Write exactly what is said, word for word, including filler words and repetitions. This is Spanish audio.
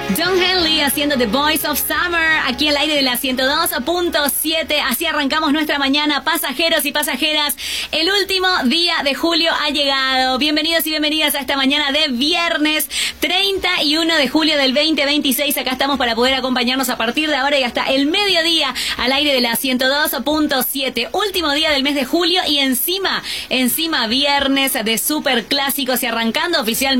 John Henley haciendo The Voice of Summer aquí al aire de la ciento dos punto siete. Así arrancamos nuestra mañana, pasajeros y pasajeras. El último día de julio ha llegado. Bienvenidos y bienvenidas a esta mañana de viernes treinta y uno de julio del veinte veintiséis. Acá estamos para poder acompañarnos a partir de ahora y hasta el mediodía al aire de la ciento dos punto siete. Último día del mes de julio y encima, encima viernes de super clásicos y arrancando oficialmente